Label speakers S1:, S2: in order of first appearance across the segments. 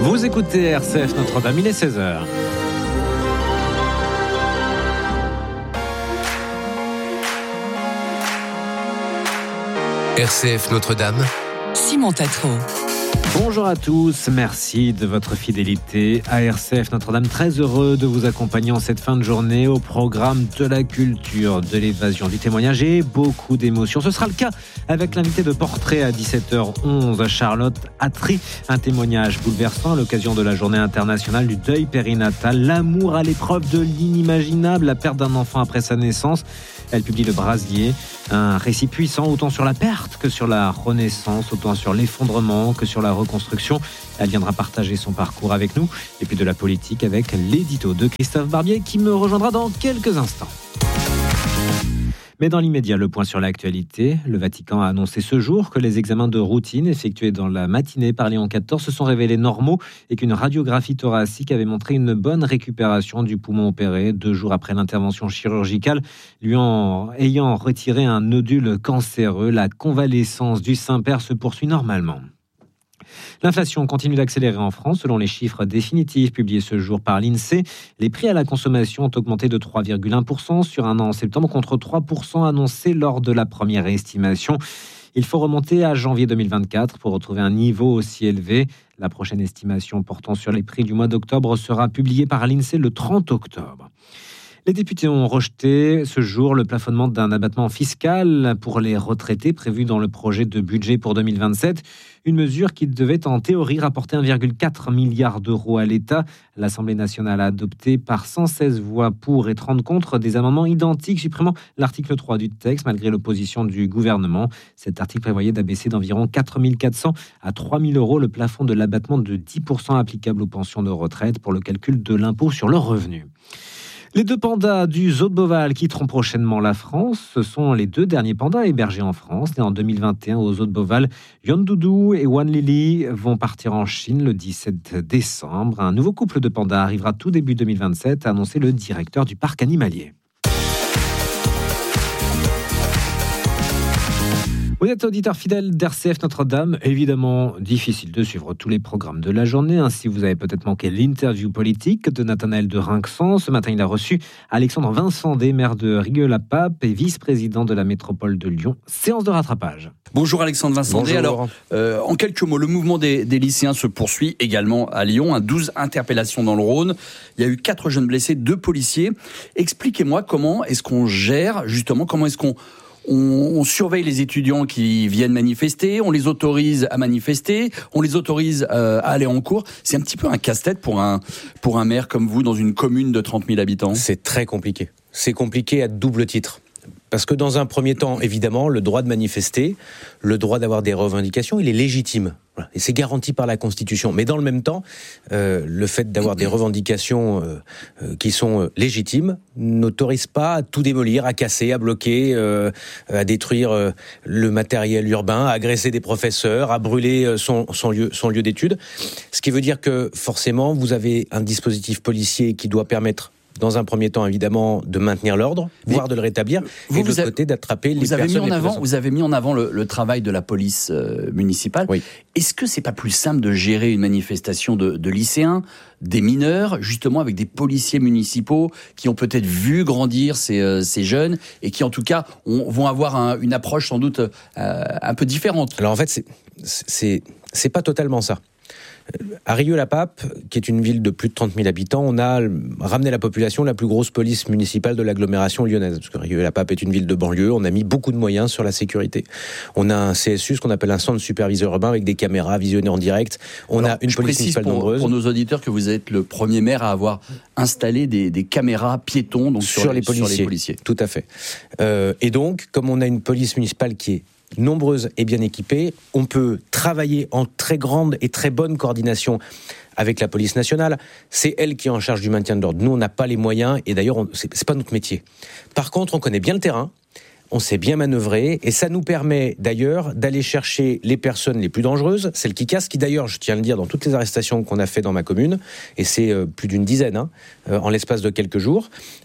S1: Vous écoutez RCF Notre-Dame, il est 16h.
S2: RCF Notre-Dame,
S3: Simon Tatro.
S1: Bonjour à tous, merci de votre fidélité à RCF Notre-Dame. Très heureux de vous accompagner en cette fin de journée au programme de la culture, de l'évasion, du témoignage et beaucoup d'émotions. Ce sera le cas avec l'invité de Portrait à 17h11, Charlotte Attry. Un témoignage bouleversant à l'occasion de la journée internationale du deuil périnatal. L'amour à l'épreuve de l'inimaginable, la perte d'un enfant après sa naissance. Elle publie Le Brasier, un récit puissant autant sur la perte que sur la renaissance, autant sur l'effondrement que sur la reconstruction. Elle viendra partager son parcours avec nous et puis de la politique avec l'édito de Christophe Barbier qui me rejoindra dans quelques instants. Mais dans l'immédiat, le point sur l'actualité. Le Vatican a annoncé ce jour que les examens de routine effectués dans la matinée par Léon XIV se sont révélés normaux et qu'une radiographie thoracique avait montré une bonne récupération du poumon opéré 2 jours après l'intervention chirurgicale, lui ayant retiré un nodule cancéreux. La convalescence du Saint-Père se poursuit normalement. L'inflation continue d'accélérer en France. Selon les chiffres définitifs publiés ce jour par l'INSEE, les prix à la consommation ont augmenté de 3,1% sur un an en septembre contre 3% annoncés lors de la première estimation. Il faut remonter à janvier 2024 pour retrouver un niveau aussi élevé. La prochaine estimation portant sur les prix du mois d'octobre sera publiée par l'INSEE le 30 octobre. Les députés ont rejeté ce jour le plafonnement d'un abattement fiscal pour les retraités prévu dans le projet de budget pour 2027. Une mesure qui devait en théorie rapporter 1,4 milliard d'euros à l'État. L'Assemblée nationale a adopté par 116 voix pour et 30 contre des amendements identiques supprimant l'article 3 du texte malgré l'opposition du gouvernement. Cet article prévoyait d'abaisser d'environ 4 400 à 3 000 euros le plafond de l'abattement de 10% applicable aux pensions de retraite pour le calcul de l'impôt sur le revenu. Les 2 pandas du zoo de Beauval quitteront prochainement la France. Ce sont les 2 derniers pandas hébergés en France. Nés en 2021 au zoo de Beauval, Yondoudou et Wan Lili vont partir en Chine le 17 décembre. Un nouveau couple de pandas arrivera tout début 2027, a annoncé le directeur du parc animalier. Vous êtes auditeur fidèle d'RCF Notre-Dame. Évidemment, difficile de suivre tous les programmes de la journée. Ainsi, vous avez peut-être manqué l'interview politique de Nathanaël de Rinxan. Ce matin, il a reçu Alexandre Vincendé, maire de Rieux-la-Pape et vice-président de la métropole de Lyon. Séance de rattrapage.
S4: Bonjour Alexandre Vincendé.
S2: Bonjour.
S4: Alors, en quelques mots, le mouvement des lycéens se poursuit également à Lyon. 12 interpellations dans le Rhône. Il y a eu 4 jeunes blessés, 2 policiers. Expliquez-moi comment est-ce qu'on gère, justement, comment est-ce qu'on surveille les étudiants qui viennent manifester, on les autorise à manifester, on les autorise à aller en cours. C'est un petit peu un casse-tête pour un maire comme vous dans une commune de 30 000 habitants.
S5: C'est très compliqué. C'est compliqué à double titre. Parce que dans un premier temps, évidemment, le droit de manifester, le droit d'avoir des revendications, il est légitime. Voilà. Et c'est garanti par la Constitution. Mais dans le même temps, le fait d'avoir des revendications qui sont légitimes n'autorise pas à tout démolir, à casser, à bloquer, à détruire le matériel urbain, à agresser des professeurs, à brûler son lieu d'étude. Ce qui veut dire que forcément, vous avez un dispositif policier qui doit permettre dans un premier temps, évidemment, de maintenir l'ordre, voire de le rétablir, et de l'autre côté, d'attraper les personnes les plus responsables.
S4: Vous avez mis en avant le travail de la police municipale.
S5: Oui.
S4: Est-ce que c'est pas plus simple de gérer une manifestation de lycéens, des mineurs, justement avec des policiers municipaux qui ont peut-être vu grandir ces jeunes et qui, en tout cas, vont avoir une approche sans doute un peu différente?
S5: Alors en fait, c'est pas totalement ça. À Rieux-la-Pape, qui est une ville de plus de 30 000 habitants, on a ramené la population la plus grosse police municipale de l'agglomération lyonnaise. Parce que Rieux-la-Pape est une ville de banlieue, on a mis beaucoup de moyens sur la sécurité. On a un CSU, ce qu'on appelle un centre superviseur urbain, avec des caméras visionnées en direct. On a une police municipale nombreuse.
S4: Pour nos auditeurs que vous êtes le premier maire à avoir installé des caméras piétons donc sur les policiers.
S5: Tout à fait. Et donc, comme on a une police municipale qui est nombreuse et bien équipée, on peut travailler en très grande et très bonne coordination avec la police nationale. C'est elle qui est en charge du maintien de l'ordre. Nous, on n'a pas les moyens et d'ailleurs, c'est pas notre métier. Par contre, on connaît bien le terrain, on sait bien manœuvrer et ça nous permet d'ailleurs d'aller chercher les personnes les plus dangereuses, celles qui cassent, qui d'ailleurs, je tiens à le dire, dans toutes les arrestations qu'on a fait dans ma commune, et c'est plus d'une dizaine en l'espace de quelques jours,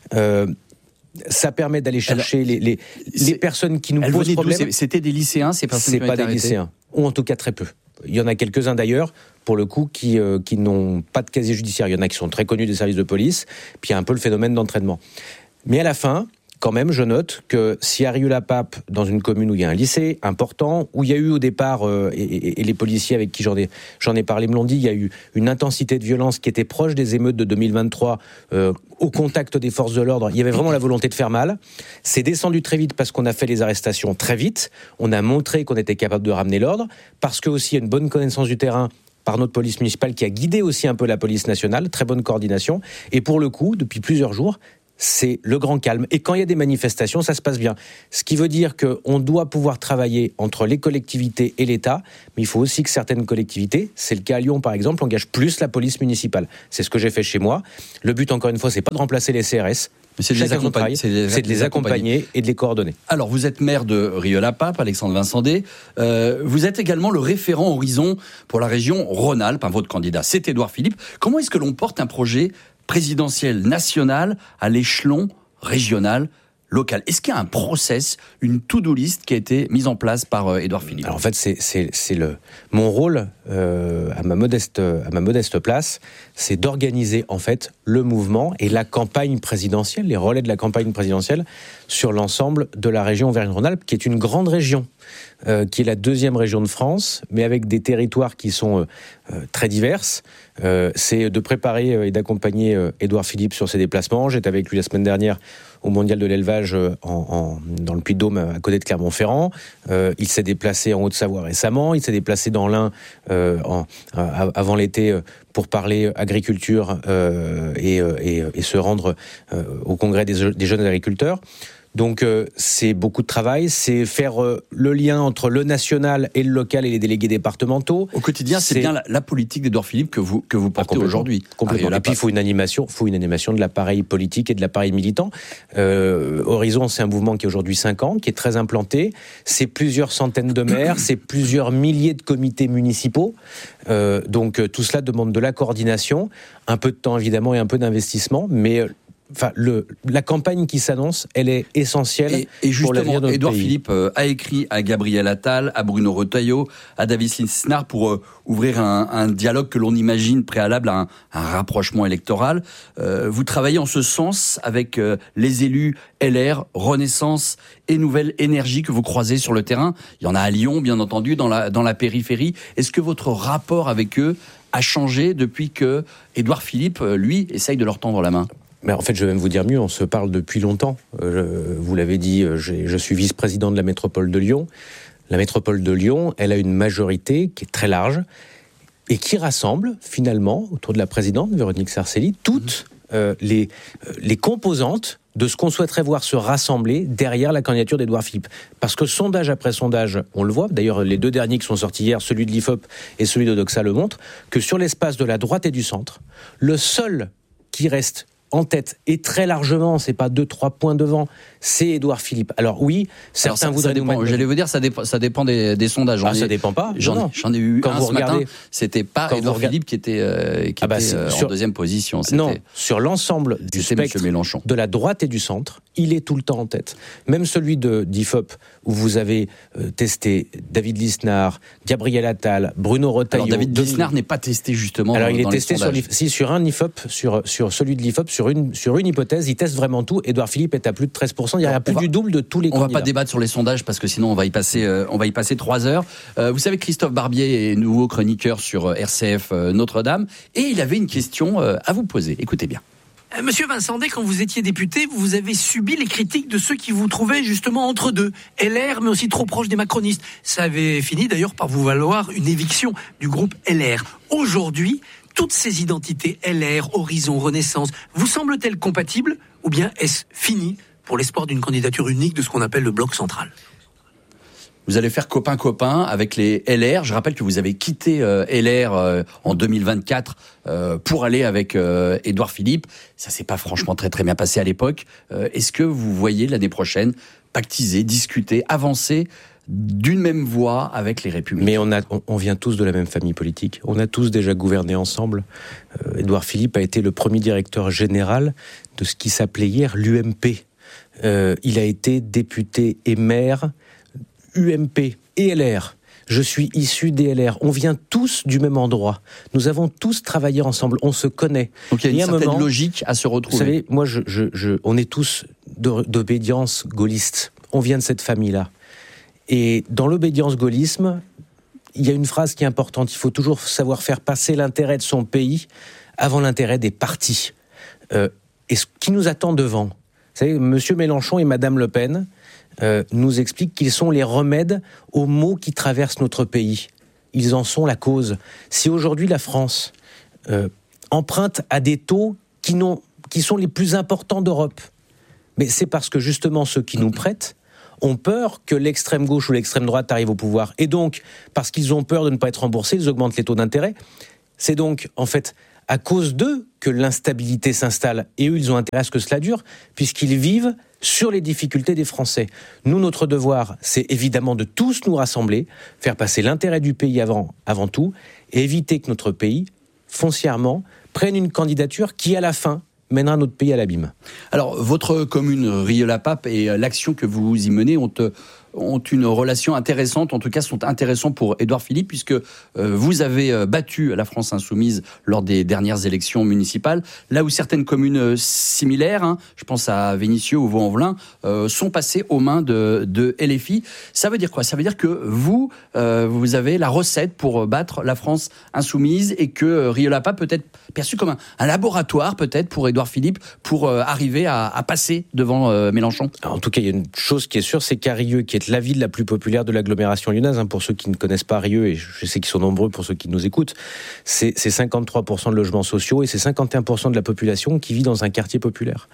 S5: ça permet d'aller chercher les personnes qui nous posent problème.
S4: C'était des lycéens, ces personnes qui ont été arrêtées ?
S5: C'était pas des lycéens, ou en tout cas très peu. Il y en a quelques-uns d'ailleurs, pour le coup, qui n'ont pas de casier judiciaire. Il y en a qui sont très connus des services de police, puis il y a un peu le phénomène d'entraînement. Mais à la fin, quand même, je note que si Arieux-la-Pape, dans une commune où il y a un lycée important, où il y a eu au départ, et les policiers avec qui j'en ai parlé me l'ont dit, il y a eu une intensité de violence qui était proche des émeutes de 2023, au contact des forces de l'ordre. Il y avait vraiment la volonté de faire mal. C'est descendu très vite parce qu'on a fait les arrestations très vite. On a montré qu'on était capable de ramener l'ordre, parce que aussi il y a une bonne connaissance du terrain par notre police municipale qui a guidé aussi un peu la police nationale, très bonne coordination. Et pour le coup, depuis plusieurs jours, c'est le grand calme. Et quand il y a des manifestations, ça se passe bien. Ce qui veut dire qu'on doit pouvoir travailler entre les collectivités et l'État, mais il faut aussi que certaines collectivités, c'est le cas à Lyon par exemple, engagent plus la police municipale. C'est ce que j'ai fait chez moi. Le but, encore une fois, c'est pas de remplacer les CRS,
S4: mais c'est de les
S5: accompagner et de les coordonner.
S4: Alors, vous êtes maire de Rieux-la-Pape, Alexandre Vincendé. Vous êtes également le référent Horizon pour la région Rhône-Alpes. Votre candidat, c'est Édouard Philippe. Comment est-ce que l'on porte un projet présidentiel national à l'échelon régional, local? Est-ce qu'il y a un process, une to-do list qui a été mise en place par Édouard Philippe?
S5: Alors en fait, c'est mon rôle à ma modeste place, c'est d'organiser en fait le mouvement et la campagne présidentielle, les relais de la campagne présidentielle sur l'ensemble de la région Auvergne-Rhône-Alpes, qui est une grande région, qui est la deuxième région de France, mais avec des territoires qui sont très diverses. C'est de préparer et d'accompagner Édouard Philippe sur ses déplacements. J'étais avec lui la semaine dernière au Mondial de l'élevage dans le Puy-de-Dôme à côté de Clermont-Ferrand. Il s'est déplacé en Haute-Savoie récemment. Il s'est déplacé dans l'Ain avant l'été pour parler agriculture et se rendre au congrès des jeunes agriculteurs. Donc c'est beaucoup de travail, c'est faire le lien entre le national et le local et les délégués départementaux.
S4: Au quotidien, c'est bien la politique d'Édouard Philippe que vous portez aujourd'hui.
S5: Complètement. Et puis il faut une animation de l'appareil politique et de l'appareil militant. Horizon, c'est un mouvement qui a aujourd'hui 5 ans, qui est très implanté. C'est plusieurs centaines de maires, c'est plusieurs milliers de comités municipaux. Donc tout cela demande de la coordination, un peu de temps évidemment et un peu d'investissement, mais enfin, la campagne qui s'annonce, elle est essentielle
S4: et
S5: pour l'avenir de notre
S4: Édouard
S5: pays.
S4: Philippe a écrit à Gabriel Attal, à Bruno Retailleau, à David Lisnard pour ouvrir un dialogue que l'on imagine préalable à un rapprochement électoral. Vous travaillez en ce sens avec les élus LR, Renaissance et Nouvelle Énergie que vous croisez sur le terrain. Il y en a à Lyon, bien entendu, dans la périphérie. Est-ce que votre rapport avec eux a changé depuis que Édouard Philippe, lui, essaye de leur tendre la main ?
S5: Mais en fait, je vais même vous dire mieux, on se parle depuis longtemps. Vous l'avez dit, je suis vice-président de la métropole de Lyon. La métropole de Lyon, elle a une majorité qui est très large et qui rassemble finalement, autour de la présidente Véronique Sarcelli, toutes les composantes de ce qu'on souhaiterait voir se rassembler derrière la candidature d'Édouard Philippe. Parce que sondage après sondage, on le voit, d'ailleurs les 2 derniers qui sont sortis hier, celui de l'IFOP et celui de Doxa le montrent, que sur l'espace de la droite et du centre, le seul qui reste en tête, et très largement, c'est pas 2-3 points devant, c'est Édouard Philippe. Alors oui, certains voudraient nous mettre...
S4: J'allais vous dire, ça dépend des sondages.
S5: Ça dépend pas.
S4: J'en ai eu
S5: quand
S4: un
S5: vous
S4: ce
S5: regardez,
S4: matin, c'était pas Édouard Philippe qui était en deuxième position.
S5: Non, sur l'ensemble du spectre de la droite et du centre, il est tout le temps en tête. Même celui d'IFOP, où vous avez testé David Lisnard, Gabriel Attal, Bruno Retailleau...
S4: Alors David Lisnard n'est pas testé justement dans les sondages. Alors il est testé sur un IFOP, sur celui de l'IFOP, sur une hypothèse, il teste vraiment tout. Édouard Philippe est à plus de 13%, il y a plus du double de tous les candidats. On va pas débattre sur les sondages parce que sinon on va y passer 3 heures. Vous savez, Christophe Barbier est nouveau chroniqueur sur RCF Notre-Dame et il avait une question à vous poser. Écoutez bien.
S2: Monsieur Vincendé, quand vous étiez député, vous avez subi les critiques de ceux qui vous trouvaient justement entre deux, LR, mais aussi trop proche des macronistes. Ça avait fini d'ailleurs par vous valoir une éviction du groupe LR. Aujourd'hui, toutes ces identités, LR, Horizon, Renaissance, vous semblent-elles compatibles ou bien est-ce fini pour l'espoir d'une candidature unique de ce qu'on appelle le bloc central ?
S4: Vous allez faire copain-copain avec les LR. Je rappelle que vous avez quitté LR en 2024 pour aller avec Édouard Philippe. Ça s'est pas franchement très très bien passé à l'époque. Est-ce que vous voyez l'année prochaine pactiser, discuter, avancer d'une même voie avec les Républicains?
S5: Mais on vient tous de la même famille politique. On a tous déjà gouverné ensemble. Édouard Philippe a été le premier directeur général de ce qui s'appelait hier l'UMP. Il a été député et maire UMP et LR. Je suis issu des LR. On vient tous du même endroit. Nous avons tous travaillé ensemble. On se connaît.
S4: Donc il y a une certaine logique à se retrouver.
S5: Vous savez, moi, on est tous d'obédience gaulliste. On vient de cette famille-là. Et dans l'obédience gaullisme, il y a une phrase qui est importante. Il faut toujours savoir faire passer l'intérêt de son pays avant l'intérêt des partis. Et ce qui nous attend devant, vous savez, M. Mélenchon et Mme Le Pen nous expliquent qu'ils sont les remèdes aux maux qui traversent notre pays. Ils en sont la cause. Si aujourd'hui la France emprunte à des taux qui sont les plus importants d'Europe, mais c'est parce que justement ceux qui nous prêtent ont peur que l'extrême gauche ou l'extrême droite arrive au pouvoir. Et donc, parce qu'ils ont peur de ne pas être remboursés, ils augmentent les taux d'intérêt. C'est donc, en fait, à cause d'eux que l'instabilité s'installe. Et eux, ils ont intérêt à ce que cela dure, puisqu'ils vivent sur les difficultés des Français. Nous, notre devoir, c'est évidemment de tous nous rassembler, faire passer l'intérêt du pays avant tout, et éviter que notre pays, foncièrement, prenne une candidature qui, à la fin, mènera notre pays à l'abîme.
S4: Alors, votre commune Rieux-la-Pape et l'action que vous y menez ont une relation intéressante, en tout cas sont intéressants pour Édouard Philippe, puisque vous avez battu la France Insoumise lors des dernières élections municipales, là où certaines communes similaires, je pense à Vénissieux ou Vaux-en-Velin, sont passées aux mains de LFI. Ça veut dire quoi ? Ça veut dire que vous avez la recette pour battre la France Insoumise et que Rieux-la-Pape peut être perçu comme un laboratoire peut-être pour Édouard Philippe pour arriver à passer devant Mélenchon.
S5: En tout cas, il y a une chose qui est sûre, c'est qu'à Rieux, qui est la ville la plus populaire de l'agglomération lyonnaise, pour ceux qui ne connaissent pas Rieux, et je sais qu'ils sont nombreux pour ceux qui nous écoutent, c'est 53% de logements sociaux et c'est 51% de la population qui vit dans un quartier populaire.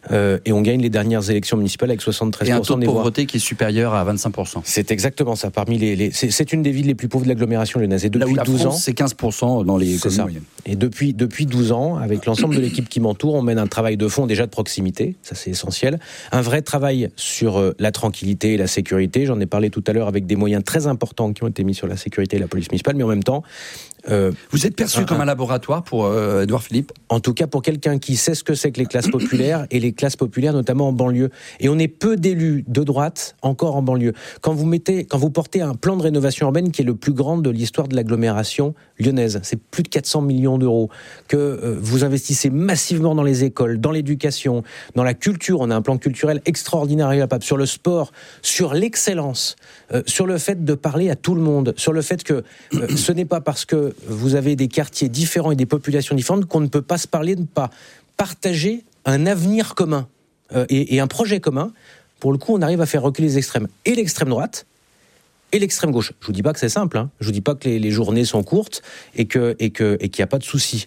S5: Et on gagne les dernières élections municipales avec 73% des voix.
S4: Et un taux de pauvreté qui est supérieur à 25%. C'est
S5: exactement ça. C'est une des villes les plus pauvres de l'agglomération lyonnaise. Et depuis 12 ans,
S4: c'est 15% dans les communes moyennes.
S5: Et depuis 12 ans, avec l'ensemble de l'équipe qui m'entoure, on mène un travail de fond déjà de proximité, ça c'est essentiel. Un vrai travail sur la tranquillité et la sécurité. J'en ai parlé tout à l'heure avec des moyens très importants qui ont été mis sur la sécurité et la police municipale, mais en même temps...
S4: vous êtes perçu comme un laboratoire pour Édouard Philippe ?
S5: En tout cas, pour quelqu'un qui sait ce que c'est que les classes populaires, et les classes populaires notamment en banlieue. Et on est peu d'élus de droite encore en banlieue. Quand vous portez un plan de rénovation urbaine qui est le plus grand de l'histoire de l'agglomération lyonnaise, c'est plus de 400 millions d'euros, que vous investissez massivement dans les écoles, dans l'éducation, dans la culture, on a un plan culturel extraordinaire à Rieux-la-Pape, sur le sport, sur l'excellence, sur le fait de parler à tout le monde, sur le fait que ce n'est pas parce que vous avez des quartiers différents et des populations différentes qu'on ne peut pas se parler, ne pas partager un avenir commun et un projet commun. Pour le coup, on arrive à faire reculer les extrêmes. Et l'extrême droite, et l'extrême gauche. Je vous dis pas que c'est simple, Je vous dis pas que les journées sont courtes et qu'il n'y a pas de souci.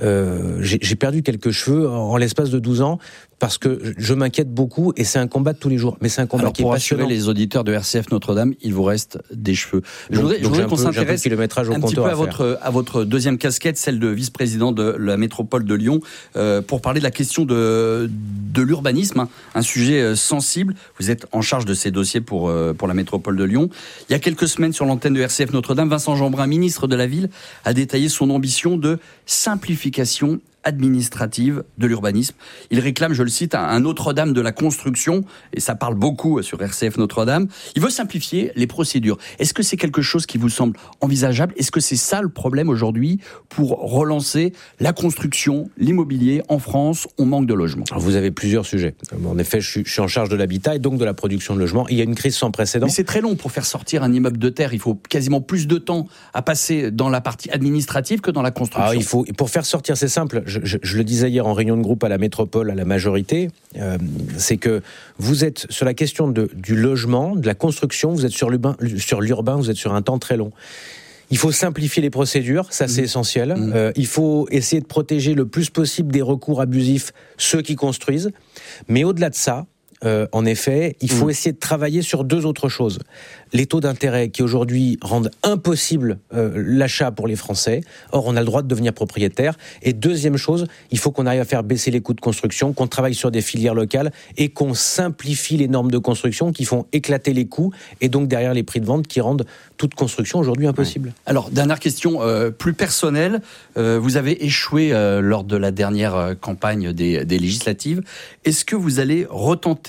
S5: J'ai perdu quelques cheveux en l'espace de 12 ans parce que je m'inquiète beaucoup et c'est un combat de tous les jours. Mais c'est un combat qui est passionnant.
S4: Pour rassurer les auditeurs de RCF Notre-Dame, il vous reste des cheveux. Je voudrais qu'on s'intéresse un petit peu à votre deuxième casquette, celle de vice-président de la métropole de Lyon, pour parler de la question de l'urbanisme, un sujet sensible. Vous êtes en charge de ces dossiers pour la métropole de Lyon. Il y a quelques semaines, sur l'antenne de RCF Notre-Dame, Vincent Jeanbrun, ministre de la Ville, a détaillé son ambition de simplification administrative de l'urbanisme. Il réclame, je le cite, un Notre-Dame de la construction, et ça parle beaucoup sur RCF Notre-Dame. Il veut simplifier les procédures. Est-ce que c'est quelque chose qui vous semble envisageable ? Est-ce que c'est ça le problème aujourd'hui pour relancer la construction, l'immobilier en France ? On manque de logements.
S5: Alors vous avez plusieurs sujets. En effet, je suis en charge de l'habitat et donc de la production de logements. Il y a une crise sans précédent.
S4: Mais c'est très long pour faire sortir un immeuble de terre. Il faut quasiment plus de temps à passer dans la partie administrative que dans la construction.
S5: Pour faire sortir, c'est simple. Je le disais hier en réunion de groupe à la métropole, à la majorité, c'est que vous êtes sur la question du logement, de la construction, vous êtes sur l'urbain, vous êtes sur un temps très long. Il faut simplifier les procédures, ça c'est essentiel. Il faut essayer de protéger le plus possible des recours abusifs ceux qui construisent. Mais au-delà de ça, en effet, il faut essayer de travailler sur deux autres choses. Les taux d'intérêt qui aujourd'hui rendent impossible l'achat pour les Français. Or, on a le droit de devenir propriétaire. Et deuxième chose, il faut qu'on arrive à faire baisser les coûts de construction, qu'on travaille sur des filières locales et qu'on simplifie les normes de construction qui font éclater les coûts et donc derrière les prix de vente qui rendent toute construction aujourd'hui impossible. Ouais.
S4: Alors, dernière question plus personnelle. Vous avez échoué lors de la dernière campagne des législatives. Est-ce que vous allez retenter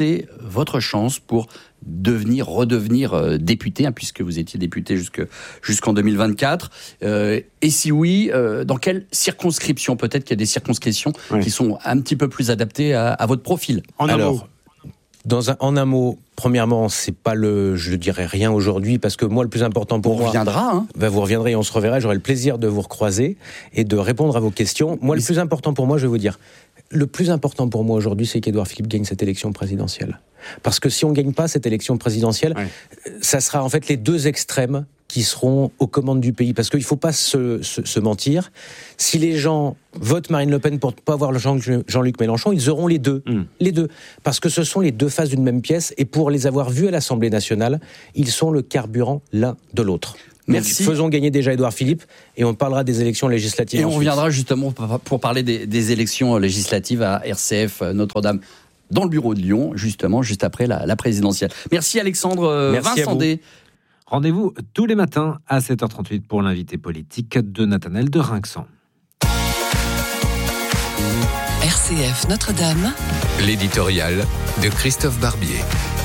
S4: tenter votre chance pour redevenir député, puisque vous étiez député jusqu'en 2024. Et si oui, dans quelle circonscription? Peut-être qu'il y a des circonscriptions qui sont un petit peu plus adaptées à votre profil.
S5: En un mot, premièrement, c'est pas je dirais rien aujourd'hui, parce que moi, le plus important pour moi... Vous reviendrez et on se reverra, j'aurai le plaisir de vous recroiser et de répondre à vos questions. Moi, le plus important pour moi, je vais vous dire, le plus important pour moi aujourd'hui, c'est qu'Édouard Philippe gagne cette élection présidentielle. Parce que si on ne gagne pas cette élection présidentielle, ça sera en fait les deux extrêmes qui seront aux commandes du pays. Parce qu'il ne faut pas se mentir. Si les gens votent Marine Le Pen pour ne pas avoir Jean-Luc Mélenchon, ils auront les deux. Les deux. Parce que ce sont les deux faces d'une même pièce. Et pour les avoir vus à l'Assemblée nationale, ils sont le carburant l'un de l'autre. Merci. Donc, faisons gagner déjà Édouard Philippe et on parlera des élections législatives.
S4: Et on reviendra justement pour parler des élections législatives à RCF Notre-Dame dans le bureau de Lyon, justement, juste après la présidentielle. Merci Alexandre Vincendé.
S1: Rendez-vous tous les matins à 7h38 pour l'invité politique de Nathanaël de Rinxan.
S3: RCF Notre-Dame.
S6: L'éditorial de Christophe Barbier.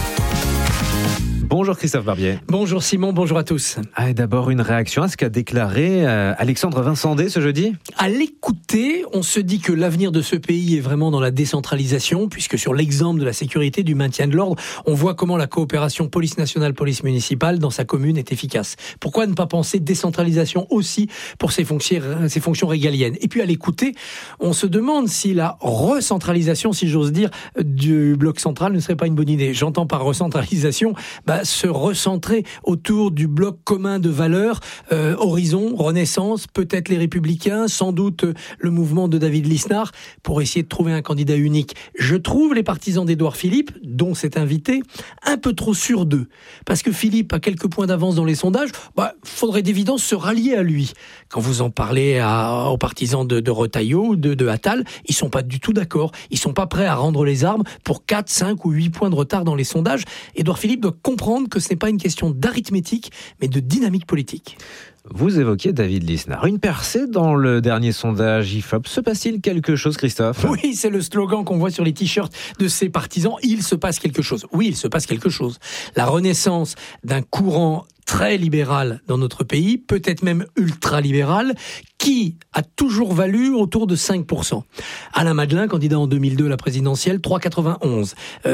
S1: Bonjour Christophe Barbier.
S2: Bonjour Simon, bonjour à tous.
S1: Et d'abord une réaction à ce qu'a déclaré Alexandre Vincendé ce jeudi.
S2: À l'écouter, on se dit que l'avenir de ce pays est vraiment dans la décentralisation, puisque sur l'exemple de la sécurité, du maintien de l'ordre, on voit comment la coopération police nationale, police municipale dans sa commune est efficace. Pourquoi ne pas penser décentralisation aussi pour ces fonctions régaliennes? Et puis à l'écouter, on se demande si la recentralisation, si j'ose dire, du bloc central ne serait pas une bonne idée. J'entends par recentralisation, se recentrer autour du bloc commun de valeurs, Horizon, Renaissance, peut-être les Républicains, sans doute le mouvement de David Lisnard, pour essayer de trouver un candidat unique. Je trouve les partisans d'Édouard Philippe, dont cet invité, un peu trop sûrs d'eux. Parce que Philippe a quelques points d'avance dans les sondages, faudrait d'évidence se rallier à lui. Quand vous en parlez aux partisans de Retailleau, de Attal, ils sont pas du tout d'accord. Ils sont pas prêts à rendre les armes pour 4, 5 ou 8 points de retard dans les sondages. Édouard Philippe doit comprendre que ce n'est pas une question d'arithmétique, mais de dynamique politique.
S1: Vous évoquiez David Lisnard. Une percée dans le dernier sondage IFOP. Se passe-t-il quelque chose, Christophe?
S2: Oui, c'est le slogan qu'on voit sur les t-shirts de ses partisans. Il se passe quelque chose. Oui, il se passe quelque chose. La renaissance d'un courant très libéral dans notre pays, peut-être même ultra-libéral, qui a toujours valu autour de 5%. Alain Madelin, candidat en 2002 à la présidentielle, 3,91.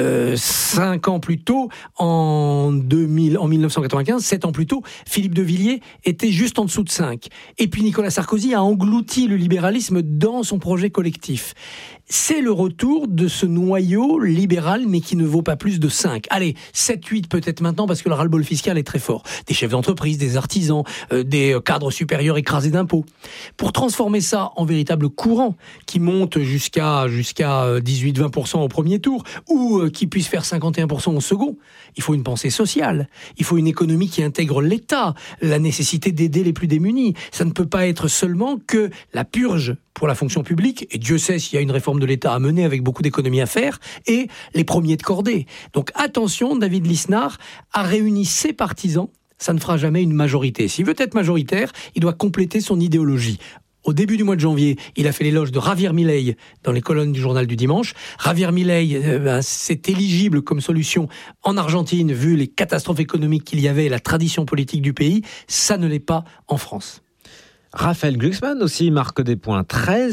S2: 5 ans plus tôt, en 1995, 7 ans plus tôt, Philippe de Villiers était juste en dessous de 5. Et puis Nicolas Sarkozy a englouti le libéralisme dans son projet collectif. C'est le retour de ce noyau libéral, mais qui ne vaut pas plus de 5. Allez, 7, 8 peut-être maintenant, parce que le ras-le-bol fiscal est très fort. Des chefs d'entreprise, des artisans, des cadres supérieurs écrasés d'impôts. Pour transformer ça en véritable courant, qui monte jusqu'à 18-20% au premier tour, ou qui puisse faire 51% au second, il faut une pensée sociale. Il faut une économie qui intègre l'État, la nécessité d'aider les plus démunis. Ça ne peut pas être seulement que la purge pour la fonction publique, et Dieu sait s'il y a une réforme de l'État à mener avec beaucoup d'économies à faire, et les premiers de cordée. Donc attention, David Lisnard a réuni ses partisans, ça ne fera jamais une majorité. S'il veut être majoritaire, il doit compléter son idéologie. Au début du mois de janvier, il a fait l'éloge de Javier Milei dans les colonnes du journal du dimanche. Javier Milei, c'est éligible comme solution en Argentine, vu les catastrophes économiques qu'il y avait et la tradition politique du pays. Ça ne l'est pas en France.
S1: Raphaël Glucksmann aussi marque des points,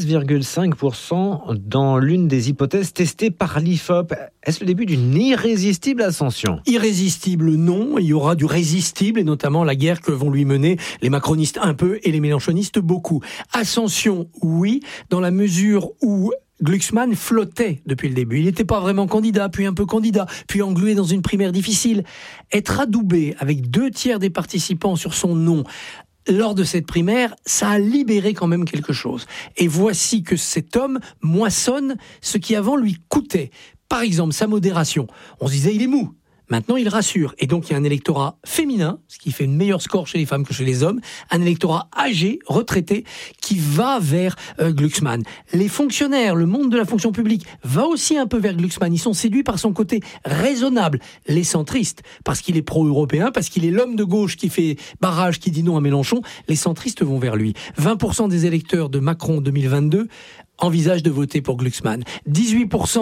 S1: 13,5% dans l'une des hypothèses testées par l'IFOP. Est-ce le début d'une irrésistible ascension?
S2: Irrésistible, non. Il y aura du résistible, et notamment la guerre que vont lui mener les macronistes un peu et les mélenchonistes beaucoup. Ascension, oui, dans la mesure où Glucksmann flottait depuis le début. Il n'était pas vraiment candidat, puis un peu candidat, puis englué dans une primaire difficile. Être adoubé avec 2/3 des participants sur son nom lors de cette primaire, ça a libéré quand même quelque chose. Et voici que cet homme moissonne ce qui avant lui coûtait. Par exemple, sa modération. On se disait, il est mou. Maintenant, il rassure. Et donc, il y a un électorat féminin, ce qui fait une meilleure score chez les femmes que chez les hommes, un électorat âgé, retraité, qui va vers Glucksmann. Les fonctionnaires, le monde de la fonction publique, va aussi un peu vers Glucksmann. Ils sont séduits par son côté raisonnable. Les centristes, parce qu'il est pro-européen, parce qu'il est l'homme de gauche qui fait barrage, qui dit non à Mélenchon, les centristes vont vers lui. 20% des électeurs de Macron 2022 envisagent de voter pour Glucksmann. 18%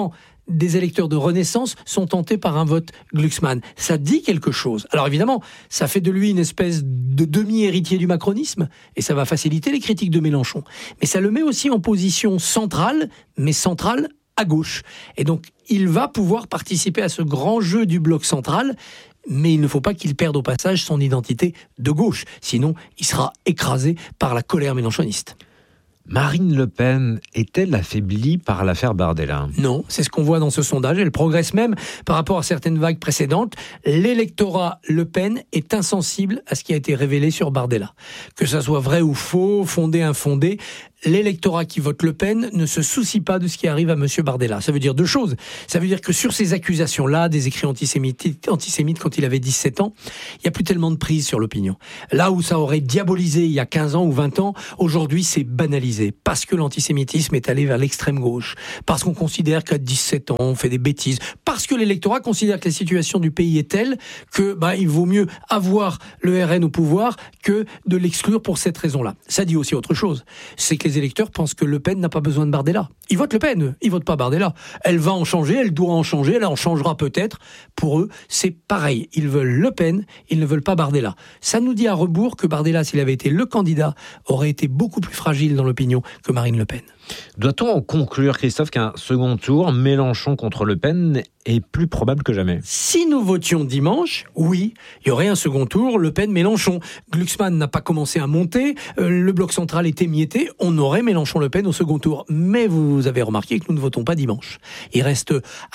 S2: des électeurs de Renaissance sont tentés par un vote Glucksmann. Ça dit quelque chose. Alors évidemment, ça fait de lui une espèce de demi-héritier du macronisme, et ça va faciliter les critiques de Mélenchon. Mais ça le met aussi en position centrale, mais centrale à gauche. Et donc, il va pouvoir participer à ce grand jeu du bloc central, mais il ne faut pas qu'il perde au passage son identité de gauche. Sinon, il sera écrasé par la colère mélenchoniste.
S1: Marine Le Pen est-elle affaiblie par l'affaire Bardella ?
S2: Non, c'est ce qu'on voit dans ce sondage. Elle progresse même par rapport à certaines vagues précédentes. L'électorat Le Pen est insensible à ce qui a été révélé sur Bardella. Que ça soit vrai ou faux, fondé, infondé, l'électorat qui vote Le Pen ne se soucie pas de ce qui arrive à M. Bardella. Ça veut dire deux choses. Ça veut dire que sur ces accusations-là, des écrits antisémites quand il avait 17 ans, il n'y a plus tellement de prise sur l'opinion. Là où ça aurait diabolisé il y a 15 ans ou 20 ans, aujourd'hui c'est banalisé. Parce que l'antisémitisme est allé vers l'extrême gauche. Parce qu'on considère qu'à 17 ans, on fait des bêtises. Parce que l'électorat considère que la situation du pays est telle que il vaut mieux avoir le RN au pouvoir que de l'exclure pour cette raison-là. Ça dit aussi autre chose. C'est que les électeurs pensent que Le Pen n'a pas besoin de Bardella. Ils votent Le Pen, ils votent pas Bardella. Elle va en changer, elle doit en changer, elle en changera peut-être. Pour eux, c'est pareil. Ils veulent Le Pen, ils ne veulent pas Bardella. Ça nous dit à rebours que Bardella, s'il avait été le candidat, aurait été beaucoup plus fragile dans l'opinion que Marine Le Pen.
S1: Doit-on en conclure, Christophe, qu'un second tour, Mélenchon contre Le Pen, est plus probable que jamais ?
S2: Si nous votions dimanche, oui, il y aurait un second tour, Le Pen-Mélenchon. Glucksmann n'a pas commencé à monter, le bloc central était mietté, on aurait Mélenchon-Le Pen au second tour. Mais vous avez remarqué que nous ne votons pas dimanche. Il reste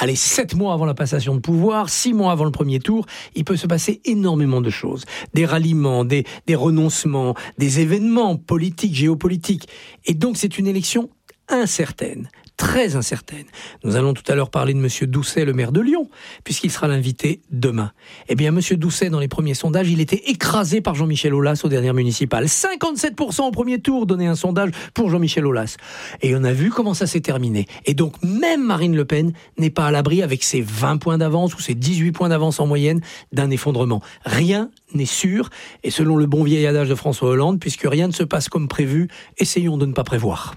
S2: 7 mois avant la passation de pouvoir, 6 mois avant le premier tour, il peut se passer énormément de choses. Des ralliements, des renoncements, des événements politiques, géopolitiques. Et donc c'est une élection incertaine, très incertaine. Nous allons tout à l'heure parler de M. Doucet, le maire de Lyon, puisqu'il sera l'invité demain. Eh bien, M. Doucet, dans les premiers sondages, il était écrasé par Jean-Michel Aulas aux dernières municipales. 57% au premier tour, donnait un sondage pour Jean-Michel Aulas. Et on a vu comment ça s'est terminé. Et donc, même Marine Le Pen n'est pas à l'abri, avec ses 20 points d'avance ou ses 18 points d'avance en moyenne, d'un effondrement. Rien n'est sûr, et selon le bon vieil adage de François Hollande, puisque rien ne se passe comme prévu, essayons de ne pas prévoir.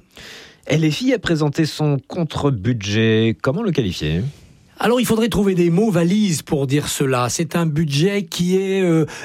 S1: LFI a présenté son contre-budget. Comment le qualifier ?
S2: Alors, il faudrait trouver des mots valises pour dire cela. C'est un budget qui est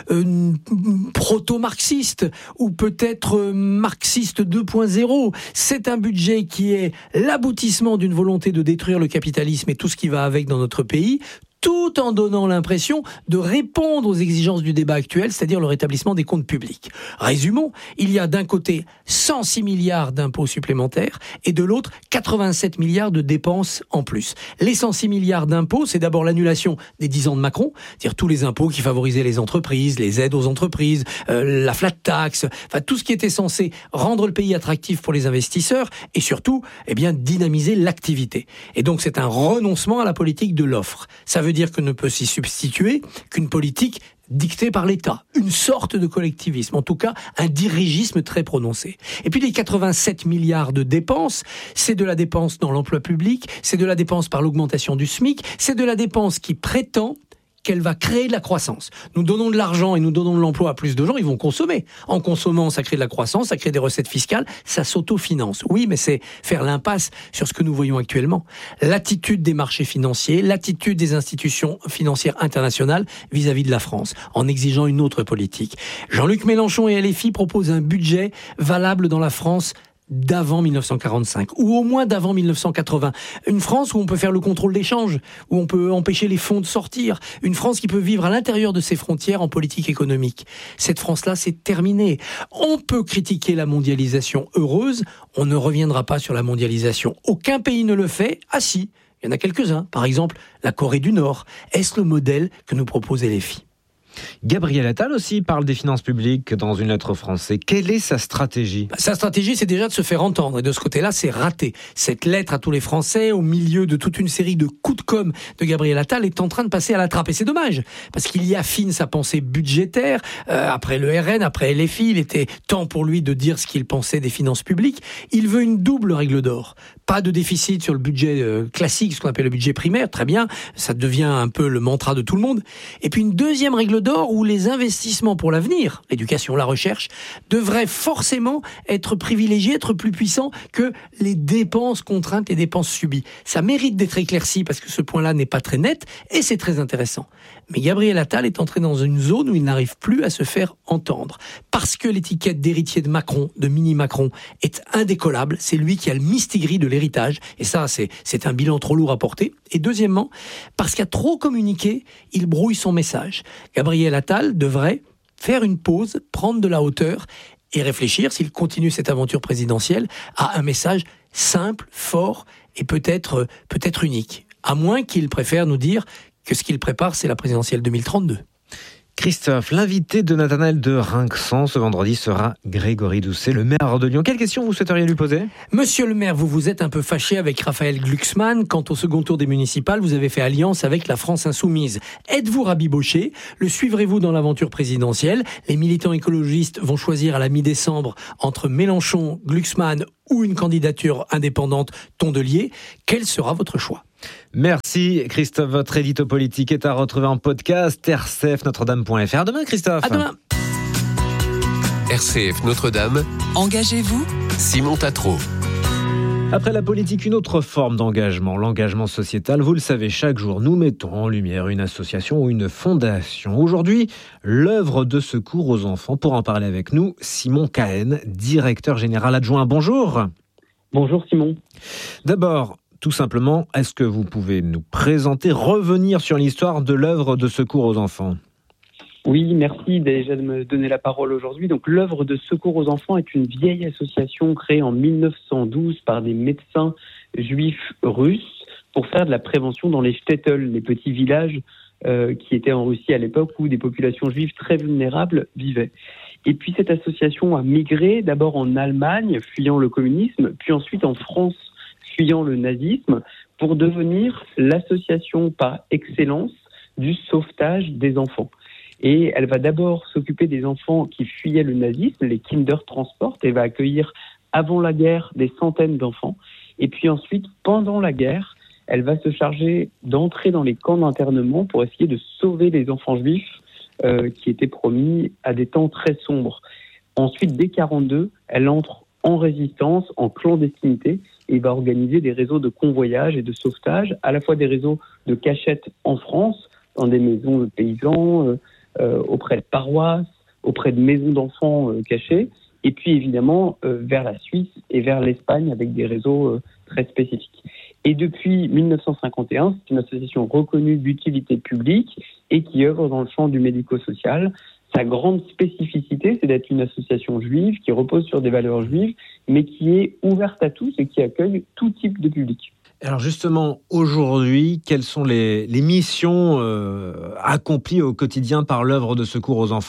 S2: proto-marxiste ou peut-être marxiste 2.0. C'est un budget qui est l'aboutissement d'une volonté de détruire le capitalisme et tout ce qui va avec dans notre pays, tout en donnant l'impression de répondre aux exigences du débat actuel, c'est-à-dire le rétablissement des comptes publics. Résumons, il y a d'un côté 106 milliards d'impôts supplémentaires et de l'autre 87 milliards de dépenses en plus. Les 106 milliards d'impôts, c'est d'abord l'annulation des 10 ans de Macron, c'est-à-dire tous les impôts qui favorisaient les entreprises, les aides aux entreprises, la flat tax, enfin tout ce qui était censé rendre le pays attractif pour les investisseurs et surtout, dynamiser l'activité. Et donc c'est un renoncement à la politique de l'offre. Ça veut dire que ne peut s'y substituer qu'une politique dictée par l'État, une sorte de collectivisme, en tout cas un dirigisme très prononcé. Et puis les 87 milliards de dépenses, c'est de la dépense dans l'emploi public, c'est de la dépense par l'augmentation du SMIC, c'est de la dépense qui prétend qu'elle va créer de la croissance. Nous donnons de l'argent et nous donnons de l'emploi à plus de gens, ils vont consommer. En consommant, ça crée de la croissance, ça crée des recettes fiscales, ça s'autofinance. Oui, mais c'est faire l'impasse sur ce que nous voyons actuellement. L'attitude des marchés financiers, l'attitude des institutions financières internationales vis-à-vis de la France, en exigeant une autre politique. Jean-Luc Mélenchon et LFI proposent un budget valable dans la France d'avant 1945, ou au moins d'avant 1980. Une France où on peut faire le contrôle d'échange, où on peut empêcher les fonds de sortir. Une France qui peut vivre à l'intérieur de ses frontières en politique économique. Cette France-là, c'est terminé. On peut critiquer la mondialisation heureuse, on ne reviendra pas sur la mondialisation. Aucun pays ne le fait. Ah si, il y en a quelques-uns. Par exemple, la Corée du Nord. Est-ce le modèle que nous propose LFI ?
S1: Gabriel Attal aussi parle des finances publiques dans une lettre aux Français. Quelle est sa stratégie ?
S2: Sa stratégie, c'est déjà de se faire entendre. Et de ce côté-là, c'est raté. Cette lettre à tous les Français, au milieu de toute une série de coups de com' de Gabriel Attal, est en train de passer à la trappe. Et c'est dommage, parce qu'il y affine sa pensée budgétaire. Après le RN, après LFI, il était temps pour lui de dire ce qu'il pensait des finances publiques. Il veut une double règle d'or. Pas de déficit sur le budget classique, ce qu'on appelle le budget primaire. Très bien, ça devient un peu le mantra de tout le monde. Et puis une deuxième règle d'or où les investissements pour l'avenir, l'éducation, la recherche, devraient forcément être privilégiés, être plus puissants que les dépenses contraintes, les dépenses subies. Ça mérite d'être éclairci parce que ce point-là n'est pas très net et c'est très intéressant. Mais Gabriel Attal est entré dans une zone où il n'arrive plus à se faire entendre. Parce que l'étiquette d'héritier de Macron, de mini-Macron, est indécollable. C'est lui qui a le mistigris de l'héritage. Et ça, c'est un bilan trop lourd à porter. Et deuxièmement, parce qu'à trop communiquer, il brouille son message. Gabriel Attal devrait faire une pause, prendre de la hauteur et réfléchir, s'il continue cette aventure présidentielle, à un message simple, fort et peut-être unique. À moins qu'il préfère nous dire que ce qu'il prépare, c'est la présidentielle 2032.
S1: Christophe, l'invité de Nathanaël de Rinxan ce vendredi sera Grégory Doucet, le maire de Lyon. Quelle question vous souhaiteriez lui poser ?
S2: Monsieur le maire, vous êtes un peu fâché avec Raphaël Glucksmann. Quant au second tour des municipales, vous avez fait alliance avec la France Insoumise. Êtes-vous rabiboché ? Le suivrez-vous dans l'aventure présidentielle ? Les militants écologistes vont choisir à la mi-décembre entre Mélenchon, Glucksmann ou une candidature indépendante Tondelier. Quel sera votre choix ?
S1: Merci Christophe, votre édito politique est à retrouver en podcast rcfnotredame.fr. À demain Christophe.
S2: À demain.
S6: RCF Notre-Dame.
S3: Engagez-vous.
S6: Simon Tatro.
S1: Après la politique, une autre forme d'engagement, l'engagement sociétal. Vous le savez, chaque jour, nous mettons en lumière une association ou une fondation. Aujourd'hui, l'œuvre de secours aux enfants. Pour en parler avec nous, Simon Cahen, directeur général adjoint. Bonjour.
S7: Bonjour Simon.
S1: D'abord, tout simplement, est-ce que vous pouvez nous présenter, revenir sur l'histoire de l'œuvre de secours aux enfants ?
S7: Oui, merci déjà de me donner la parole aujourd'hui. Donc, l'œuvre de secours aux enfants est une vieille association créée en 1912 par des médecins juifs russes pour faire de la prévention dans les shtetl, les petits villages qui étaient en Russie à l'époque où des populations juives très vulnérables vivaient. Et puis cette association a migré d'abord en Allemagne, fuyant le communisme, puis ensuite en France, fuyant le nazisme, pour devenir l'association par excellence du sauvetage des enfants. Et elle va d'abord s'occuper des enfants qui fuyaient le nazisme, les Kindertransport, et va accueillir avant la guerre des centaines d'enfants. Et puis ensuite, pendant la guerre, elle va se charger d'entrer dans les camps d'internement pour essayer de sauver les enfants juifs qui étaient promis à des temps très sombres. Ensuite, dès 1942, elle entre en résistance, en clandestinité, et va organiser des réseaux de convoyage et de sauvetage, à la fois des réseaux de cachette en France, dans des maisons de paysans, auprès de paroisses, auprès de maisons d'enfants cachées, et puis évidemment vers la Suisse et vers l'Espagne avec des réseaux très spécifiques. Et depuis 1951, c'est une association reconnue d'utilité publique et qui œuvre dans le champ du médico-social. Sa grande spécificité, c'est d'être une association juive qui repose sur des valeurs juives, mais qui est ouverte à tous et qui accueille tout type de public.
S1: Alors justement, aujourd'hui, quelles sont les missions accomplies au quotidien par l'œuvre de secours aux enfants ?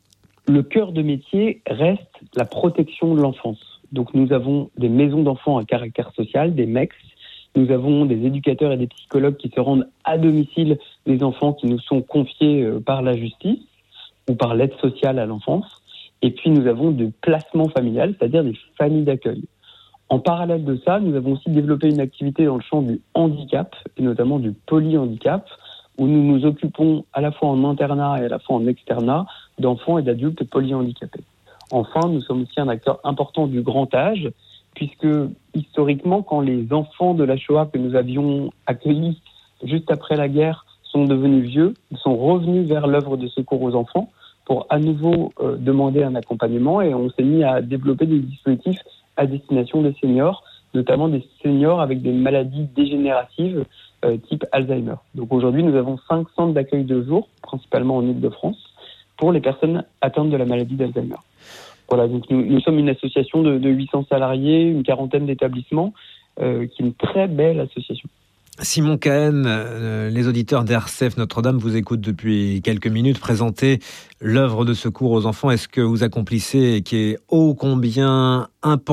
S7: Le cœur de métier reste la protection de l'enfance. Donc nous avons des maisons d'enfants à caractère social, des MEX. Nous avons des éducateurs et des psychologues qui se rendent à domicile des enfants qui nous sont confiés par la justice ou par l'aide sociale à l'enfance. Et puis nous avons du placement familial, c'est-à-dire des familles d'accueil. En parallèle de ça, nous avons aussi développé une activité dans le champ du handicap, et notamment du polyhandicap, où nous nous occupons à la fois en internat et à la fois en externat d'enfants et d'adultes polyhandicapés. Enfin, nous sommes aussi un acteur important du grand âge, puisque historiquement, quand les enfants de la Shoah que nous avions accueillis juste après la guerre sont devenus vieux, ils sont revenus vers l'œuvre de secours aux enfants pour à nouveau demander un accompagnement, et on s'est mis à développer des dispositifs à destination des seniors, notamment des seniors avec des maladies dégénératives type Alzheimer. Donc aujourd'hui, nous avons 5 centres d'accueil de jour, principalement en Île-de-France, pour les personnes atteintes de la maladie d'Alzheimer. Voilà, donc nous sommes une association de 800 salariés, une quarantaine d'établissements, qui est une très belle association.
S1: Simon Cahen, les auditeurs d'RCF Notre-Dame vous écoutent depuis quelques minutes présenter l'œuvre de secours aux enfants. Est-ce que vous accomplissez et qui est ô combien important ?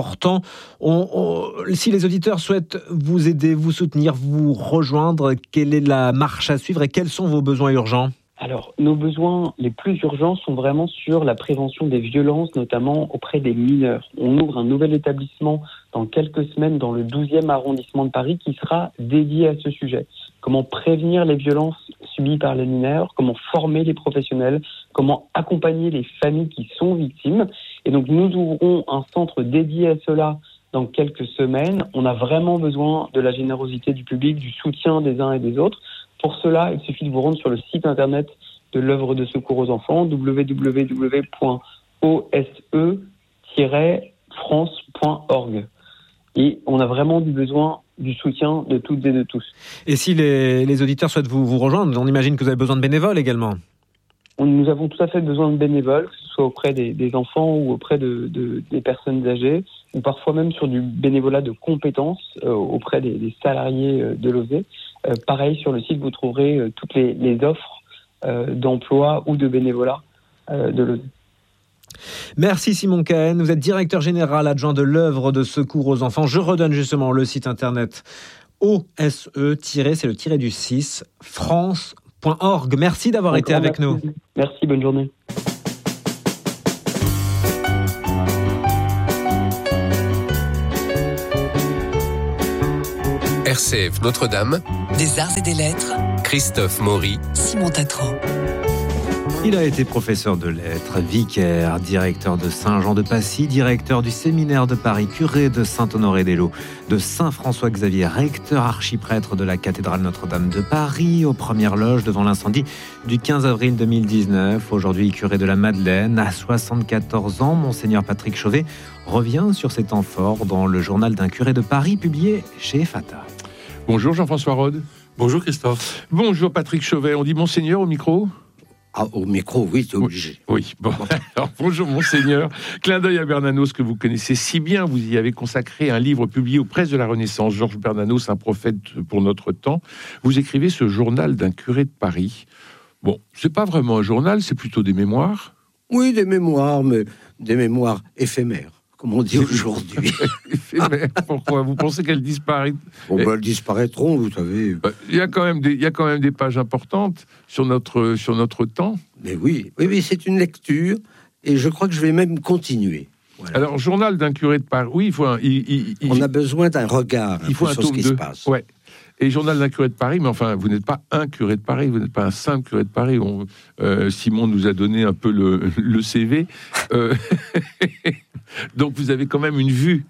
S1: Si les auditeurs souhaitent vous aider, vous soutenir, vous rejoindre, quelle est la marche à suivre et quels sont vos besoins urgents ?
S7: Alors, nos besoins les plus urgents sont vraiment sur la prévention des violences, notamment auprès des mineurs. On ouvre un nouvel établissement dans quelques semaines dans le 12e arrondissement de Paris qui sera dédié à ce sujet. Comment prévenir les violences subies par les mineurs, comment former les professionnels, comment accompagner les familles qui sont victimes. Et donc nous ouvrons un centre dédié à cela dans quelques semaines. On a vraiment besoin de la générosité du public, du soutien des uns et des autres. Pour cela, il suffit de vous rendre sur le site internet de l'œuvre de secours aux enfants, www.ose-france.org. Et on a vraiment besoin du soutien de toutes et de tous.
S1: Et si les auditeurs souhaitent vous rejoindre, on imagine que vous avez besoin de bénévoles également.
S7: Nous avons tout à fait besoin de bénévoles, que ce soit auprès des enfants ou auprès des personnes âgées, ou parfois même sur du bénévolat de compétences auprès des salariés de l'OSE. Pareil, sur le site, vous trouverez toutes les offres d'emploi ou de bénévolat de l'OSE.
S1: Merci Simon Cahen, vous êtes directeur général adjoint de l'œuvre de secours aux enfants. Je redonne justement le site internet OSE- c'est le tiré du 6, France.org. Merci d'avoir été avec nous.
S7: Merci, bonne journée.
S6: RCF Notre-Dame,
S3: Des arts et des lettres,
S6: Christophe Maury,
S3: Simon Tatro.
S1: Il a été professeur de lettres, vicaire, directeur de Saint-Jean-de-Passy, directeur du séminaire de Paris, curé de Saint-Honoré-des-Laux, de Saint-François-Xavier, recteur archiprêtre de la cathédrale Notre-Dame de Paris, aux premières loges devant l'incendie du 15 avril 2019. Aujourd'hui curé de la Madeleine, à 74 ans, Monseigneur Patrick Chauvet revient sur ces temps forts dans le journal d'un curé de Paris publié chez Fata.
S8: Bonjour Jean-François Rode.
S9: Bonjour Christophe.
S8: Bonjour Patrick Chauvet. On dit Monseigneur au micro ?
S9: Ah, au micro, oui, c'est obligé.
S8: Oui, bon. Alors, bonjour Monseigneur. Clin d'œil à Bernanos que vous connaissez si bien. Vous y avez consacré un livre publié aux presses de la Renaissance. Georges Bernanos, un prophète pour notre temps. Vous écrivez ce journal d'un curé de Paris. Bon, c'est pas vraiment un journal, c'est plutôt des mémoires.
S9: Oui, des mémoires, mais des mémoires éphémères, comme on dit aujourd'hui.
S8: Éphémères, pourquoi ? Vous pensez qu'elles disparaissent ?
S9: Elles disparaîtront, vous savez.
S8: Il y a quand même des pages importantes sur notre temps.
S9: Mais oui, c'est une lecture, et je crois que je vais même continuer. Voilà.
S8: Alors, journal d'un curé de Paris, oui, il faut
S9: on a besoin d'un regard sur ce qui se passe.
S8: Ouais. Et journal d'un curé de Paris, mais enfin, vous n'êtes pas un curé de Paris, vous n'êtes pas un simple curé de Paris. Simon nous a donné un peu le CV. Donc, vous avez quand même une vue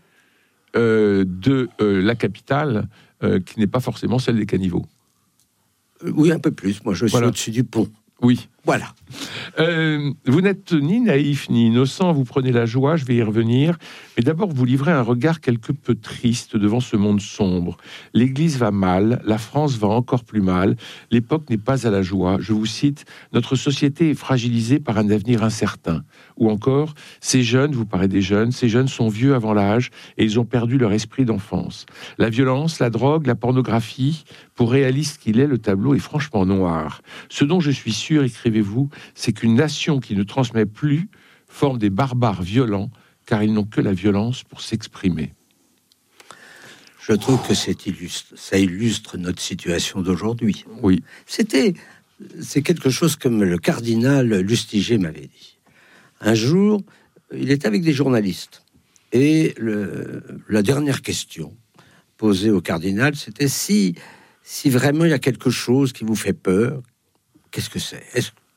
S8: de la capitale qui n'est pas forcément celle des caniveaux.
S9: Oui, un peu plus. Moi, je suis au-dessus du pont.
S8: Oui.
S9: Voilà.
S8: Vous n'êtes ni naïf ni innocent, vous prenez la joie, je vais y revenir. Mais d'abord, vous livrez un regard quelque peu triste devant ce monde sombre. L'Église va mal, la France va encore plus mal, l'époque n'est pas à la joie. Je vous cite, « Notre société est fragilisée par un avenir incertain. » Ou encore, « Ces jeunes, vous parlez des jeunes, ces jeunes sont vieux avant l'âge et ils ont perdu leur esprit d'enfance. La violence, la drogue, la pornographie, pour réaliste qu'il est, le tableau est franchement noir. Ce dont je suis sûr, écrivez-vous, c'est qu'une nation qui ne transmet plus forme des barbares violents, car ils n'ont que la violence pour s'exprimer. »
S9: Je trouve que ça illustre notre situation d'aujourd'hui.
S8: Oui.
S9: C'est quelque chose comme le cardinal Lustiger m'avait dit. Un jour, il était avec des journalistes, et la dernière question posée au cardinal, c'était si vraiment il y a quelque chose qui vous fait peur, qu'est-ce que c'est ?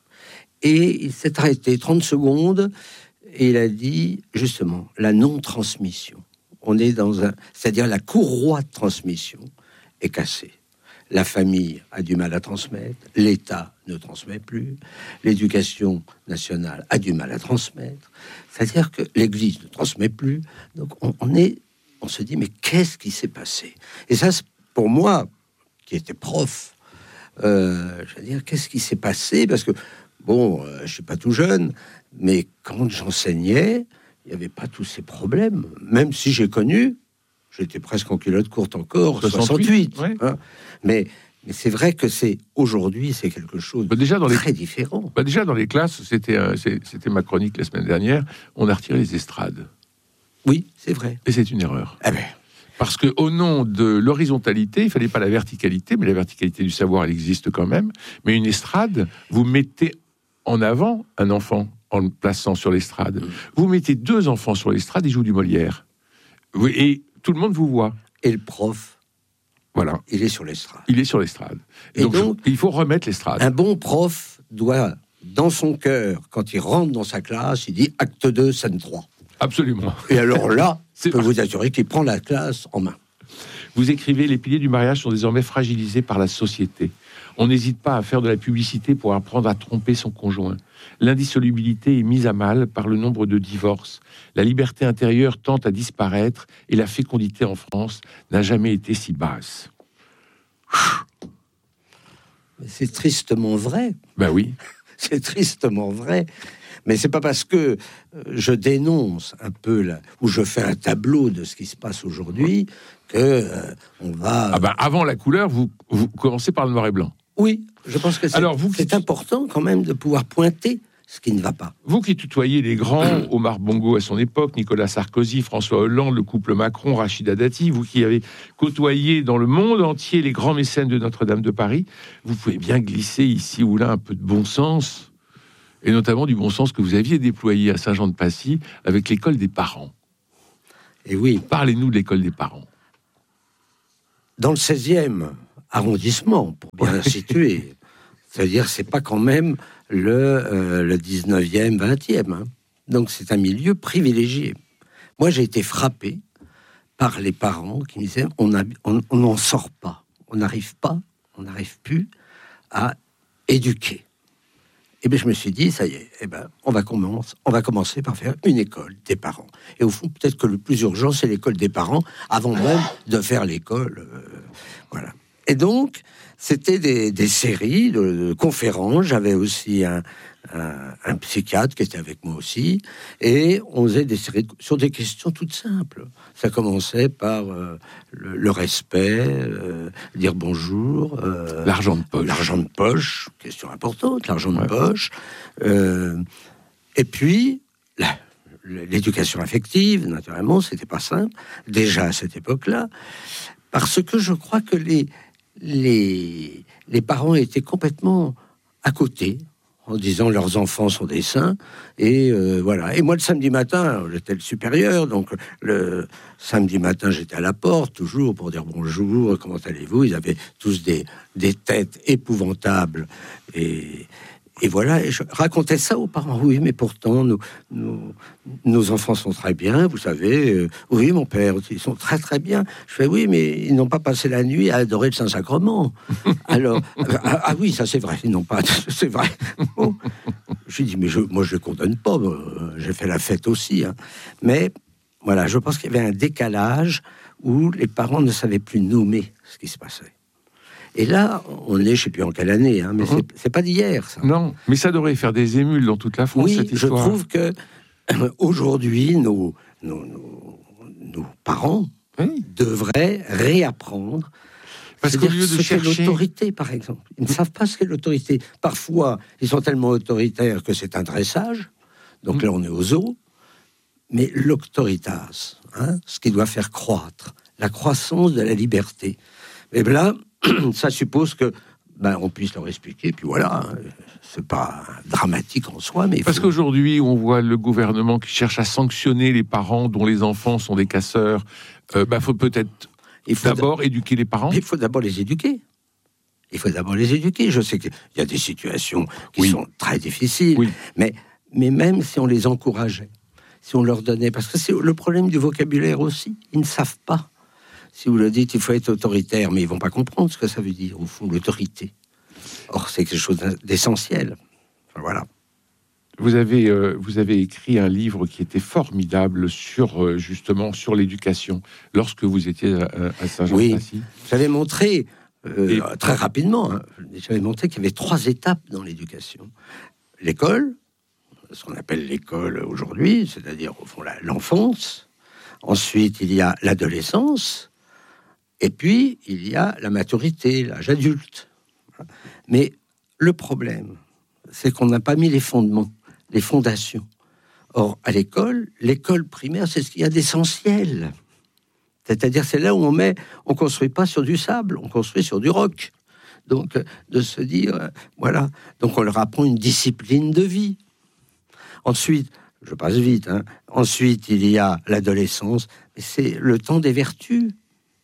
S9: Et il s'est arrêté 30 secondes et il a dit, justement, la non-transmission. On est c'est-à-dire la courroie de transmission est cassée. La famille a du mal à transmettre, l'État ne transmet plus, l'éducation nationale a du mal à transmettre. C'est-à-dire que l'Église ne transmet plus. Donc on se dit, mais qu'est-ce qui s'est passé ? Et ça, pour moi, qui était prof, je veux dire, qu'est-ce qui s'est passé ? Parce que, je suis pas tout jeune, mais quand j'enseignais, il n'y avait pas tous ces problèmes. Même si j'ai connu, j'étais presque en culotte courte encore, 68.
S8: Ouais.
S9: Hein. Mais c'est vrai que aujourd'hui, c'est quelque chose de très différent.
S8: Déjà dans les classes, c'était ma chronique la semaine dernière, on a retiré les estrades.
S9: Oui, c'est vrai.
S8: Et c'est une erreur.
S9: Ah ben.
S8: Parce qu'au nom de l'horizontalité, il ne fallait pas la verticalité, mais la verticalité du savoir, elle existe quand même. Mais une estrade, vous mettez en avant un enfant en le plaçant sur l'estrade. Vous mettez 2 enfants sur l'estrade, ils jouent du Molière. Et tout le monde vous voit.
S9: Et le prof
S8: Voilà.
S9: Il est sur l'estrade.
S8: Il est sur l'estrade.
S9: Et donc,
S8: il faut remettre l'estrade.
S9: Un bon prof doit, dans son cœur, quand il rentre dans sa classe, il dit acte 2, scène 3.
S8: Absolument.
S9: Et alors là, je peux
S8: parti.
S9: vous assurer qu'il prend la classe en main.
S8: Vous écrivez « Les piliers du mariage sont désormais fragilisés par la société. On n'hésite pas à faire de la publicité pour apprendre à tromper son conjoint. L'indissolubilité est mise à mal par le nombre de divorces. La liberté intérieure tend à disparaître et la fécondité en France n'a jamais été si basse. »
S9: C'est tristement vrai.
S8: Ben oui.
S9: C'est tristement vrai. Mais c'est pas parce que je dénonce un peu là, ou je fais un tableau de ce qui se passe aujourd'hui que on va.
S8: Ah ben avant la couleur, vous commencez par le noir et blanc.
S9: Oui, je pense que c'est important quand même de pouvoir pointer ce qui ne va pas.
S8: Vous qui tutoyez les grands, Omar Bongo à son époque, Nicolas Sarkozy, François Hollande, le couple Macron, Rachida Dati, vous qui avez côtoyé dans le monde entier les grands mécènes de Notre-Dame de Paris, vous pouvez bien glisser ici ou là un peu de bon sens, et notamment du bon sens que vous aviez déployé à Saint-Jean-de-Passy avec l'école des parents.
S9: Et oui.
S8: Parlez-nous de l'école des parents.
S9: Dans le 16e arrondissement, pour bien situer, c'est-à-dire c'est pas quand même le 19e, 20e. Hein. Donc c'est un milieu privilégié. Moi j'ai été frappé par les parents qui me disaient on n'en sort pas, on n'arrive plus à éduquer. Et bien je me suis dit ça y est, on va commencer par faire une école des parents. Et au fond peut-être que le plus urgent c'est l'école des parents avant même de faire l'école. Voilà. Et donc, c'était des séries de conférences. J'avais aussi un psychiatre qui était avec moi aussi. Et on faisait des séries sur des questions toutes simples. Ça commençait par le respect, dire bonjour.
S8: L'argent de poche.
S9: L'argent de poche, question importante, l'argent de poche. Et puis, l'éducation affective, naturellement, c'était pas simple. Déjà à cette époque-là. Parce que je crois que les parents étaient complètement à côté, en disant leurs enfants sont des saints, et voilà. Et moi, le samedi matin, j'étais le supérieur, donc le samedi matin, j'étais à la porte, toujours, pour dire bonjour, comment allez-vous? Ils avaient tous des têtes épouvantables, et voilà, et je racontais ça aux parents. Oui, mais pourtant, nos enfants sont très bien, vous savez. Oui, mon père, ils sont très très bien. Je fais oui, mais ils n'ont pas passé la nuit à adorer le Saint-Sacrement. Alors, oui, ça c'est vrai, ils n'ont pas, c'est vrai. Bon. Je dis, mais moi je ne condamne pas, j'ai fait la fête aussi. Hein. Mais voilà, je pense qu'il y avait un décalage où les parents ne savaient plus nommer ce qui se passait. Et là, on est, je ne sais plus en quelle année, hein, mais c'est pas d'hier, ça.
S8: Non, mais ça devrait faire des émules dans toute la France,
S9: oui,
S8: cette histoire.
S9: Je trouve que aujourd'hui, nos parents devraient réapprendre.
S8: Parce qu'au lieu de
S9: ce qu'est
S8: chercher
S9: l'autorité, par exemple. Ils ne savent pas ce qu'est l'autorité. Parfois, ils sont tellement autoritaires que c'est un dressage. Donc là, on est au zoo. Mais l'autoritas, ce qui doit faire croître, la croissance de la liberté. Et bien là, ça suppose que on puisse leur expliquer, puis voilà, c'est pas dramatique en soi, mais
S8: parce qu'aujourd'hui, on voit le gouvernement qui cherche à sanctionner les parents dont les enfants sont des casseurs. Faut peut-être d'abord éduquer les parents.
S9: Il faut d'abord les éduquer. Je sais qu'il y a des situations qui sont très difficiles, mais même si on les encourageait, si on leur donnait, parce que c'est le problème du vocabulaire aussi, ils ne savent pas. Si vous le dites, il faut être autoritaire, mais ils vont pas comprendre ce que ça veut dire, au fond, l'autorité. Or, c'est quelque chose d'essentiel. Enfin, voilà.
S8: Vous avez écrit un livre qui était formidable sur, justement, sur l'éducation, lorsque vous étiez à Saint-Jean-de-Passy.
S9: Oui, j'avais montré, très rapidement, j'avais montré qu'il y avait 3 étapes dans l'éducation. L'école, ce qu'on appelle l'école aujourd'hui, c'est-à-dire, au fond, l'enfance. Ensuite, il y a l'adolescence. Et puis, il y a la maturité, l'âge adulte. Mais le problème, c'est qu'on n'a pas mis les fondements, les fondations. Or, à l'école primaire, c'est ce qu'il y a d'essentiel. C'est-à-dire, c'est là où on construit pas sur du sable, on construit sur du roc. Donc, de se dire, voilà. Donc, on leur apprend une discipline de vie. Ensuite, je passe vite, Ensuite, il y a l'adolescence, c'est le temps des vertus.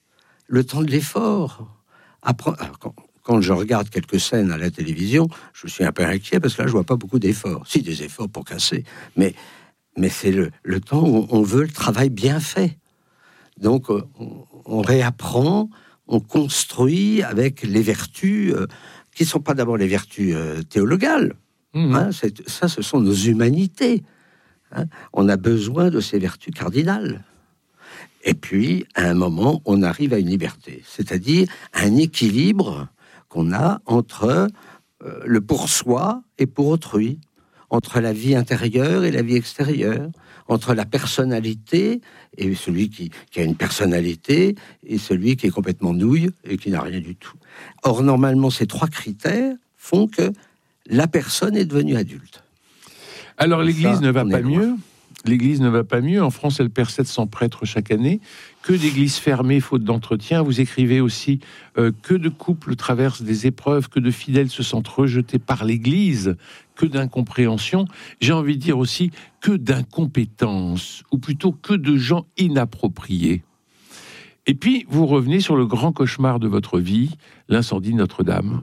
S9: le temps de l'effort. Quand je regarde quelques scènes à la télévision, je suis un peu inquiet parce que là, je vois pas beaucoup d'efforts. Si, des efforts pour casser, mais c'est le temps où on veut le travail bien fait. Donc, on réapprend, on construit avec les vertus qui ne sont pas d'abord les vertus théologales. Hein, ce sont nos humanités. Hein. On a besoin de ces vertus cardinales. Et puis, à un moment, on arrive à une liberté, c'est-à-dire un équilibre qu'on a entre le pour soi et pour autrui, entre la vie intérieure et la vie extérieure, entre la personnalité et celui qui a une personnalité et celui qui est complètement nouille et qui n'a rien du tout. Or, normalement, ces 3 critères font que la personne est devenue adulte.
S8: Alors, l'Église ne va pas mieux. L'Église ne va pas mieux. En France, elle perd 700 prêtres chaque année. Que d'églises fermées, faute d'entretien. Vous écrivez aussi que de couples traversent des épreuves, que de fidèles se sentent rejetés par l'Église, que d'incompréhension. J'ai envie de dire aussi que d'incompétence, ou plutôt que de gens inappropriés. Et puis, vous revenez sur le grand cauchemar de votre vie, l'incendie de Notre-Dame.